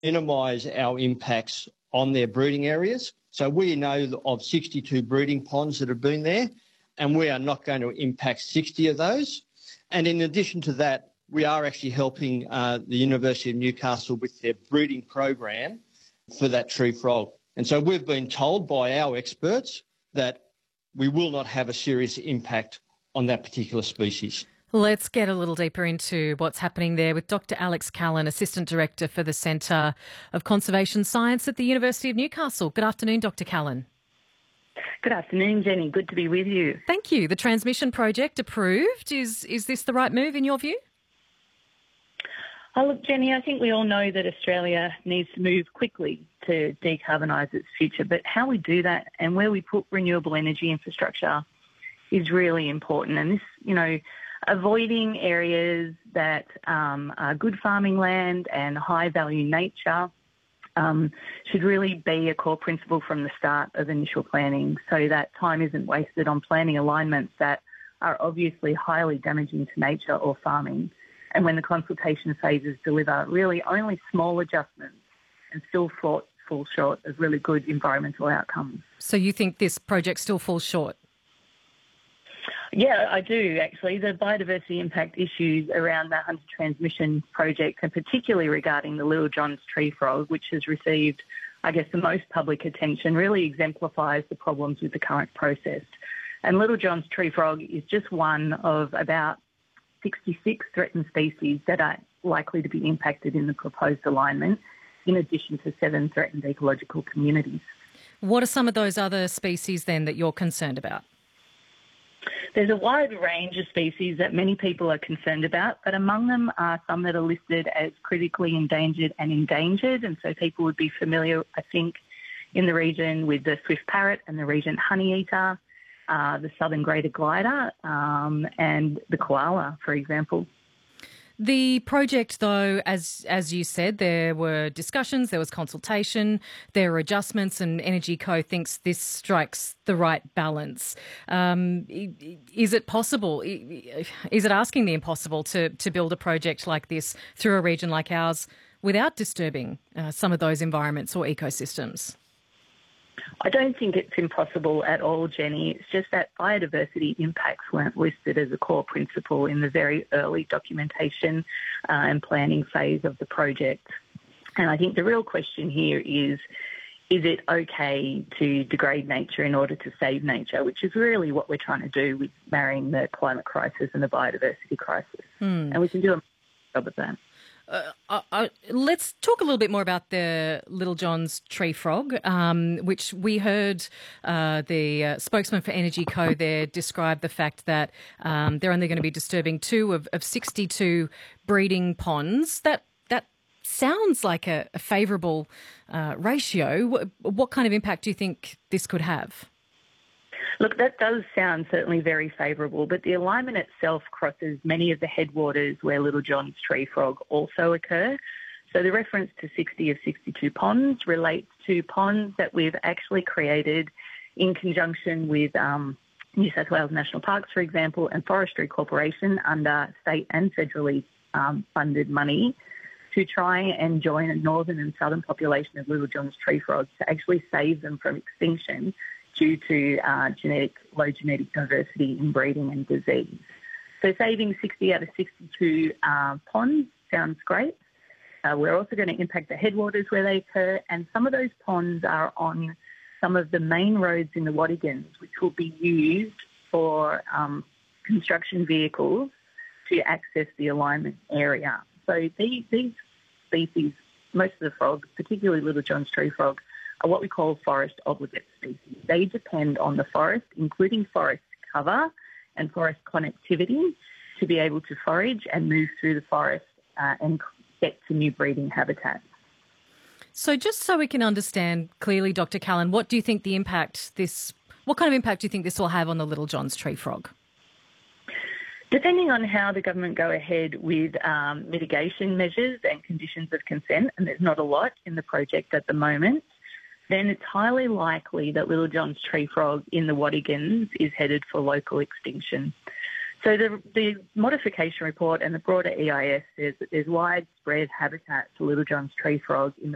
minimise our impacts on their breeding areas. So we know of 62 breeding ponds that have been there, and we are not going to impact 60 of those. And in addition to that, we are actually helping the University of Newcastle with their breeding program for that tree frog. And so we've been told by our experts that we will not have a serious impact on that particular species. Let's get a little deeper into what's happening there with Dr. Alex Callan, Assistant Director for the Centre of Conservation Science at the University of Newcastle. Good afternoon, Dr. Callan. Good afternoon, Jenny. Good to be with you. Thank you. The transmission project approved. Is this the right move in your view? Oh, look, Jenny, I think we all know that Australia needs to move quickly to decarbonise its future, but how we do that and where we put renewable energy infrastructure is really important. And this, avoiding areas that are good farming land and high-value nature should really be a core principle from the start of initial planning, so that time isn't wasted on planning alignments that are obviously highly damaging to nature or farming. And when the consultation phases deliver really only small adjustments and still fall short of really good environmental outcomes. So you think this project still falls short? Yeah, I do, actually. The biodiversity impact issues around the Hunter Transmission project, and particularly regarding the Little John's tree frog, which has received, I guess, the most public attention, really exemplifies the problems with the current process. And Little John's tree frog is just one of about 66 threatened species that are likely to be impacted in the proposed alignment, in addition to 7 threatened ecological communities. What are some of those other species then that you're concerned about? There's a wide range of species that many people are concerned about, but among them are some that are listed as critically endangered and endangered. And so people would be familiar, I think, in the region with the swift parrot and the Regent honeyeater, the southern greater glider, and the koala, for example. The project, though, as you said, there were discussions, there was consultation, there were adjustments, and Energy Co thinks this strikes the right balance. Is it possible, is it asking the impossible to build a project like this through a region like ours without disturbing some of those environments or ecosystems? I don't think it's impossible at all, Jenny. It's just that biodiversity impacts weren't listed as a core principle in the very early documentation and planning phase of the project. And I think the real question here is it okay to degrade nature in order to save nature, which is really what we're trying to do with marrying the climate crisis and the biodiversity crisis. And we can do a job of that. Let's talk a little bit more about the Little John's tree frog, which we heard the spokesman for Energy Co there describe the fact that they're only going to be disturbing 2 of 62 breeding ponds. That sounds like a favourable ratio. What kind of impact do you think this could have? Look, that does sound certainly very favourable, but the alignment itself crosses many of the headwaters where Little John's tree frog also occur. So the reference to 60 of 62 ponds relates to ponds that we've actually created in conjunction with New South Wales National Parks, for example, and Forestry Corporation under state and federally funded money to try and join a northern and southern population of Little John's tree frogs to actually save them from extinction due to low genetic diversity in breeding and disease. So saving 60 out of 62 ponds sounds great. We're also going to impact the headwaters where they occur, and some of those ponds are on some of the main roads in the Wadigans, which will be used for construction vehicles to access the alignment area. So these species, most of the frogs, particularly Little John's tree frog, are what we call forest obligate species. They depend on the forest, including forest cover and forest connectivity, to be able to forage and move through the forest and get to new breeding habitats. So just so we can understand clearly, Dr. Callan, what kind of impact do you think this will have on the Little John's tree frog? Depending on how the government go ahead with mitigation measures and conditions of consent, and there's not a lot in the project at the moment, then it's highly likely that Little John's tree frog in the Wadigans is headed for local extinction. So the modification report and the broader EIS says that there's widespread habitat for Little John's tree frog in the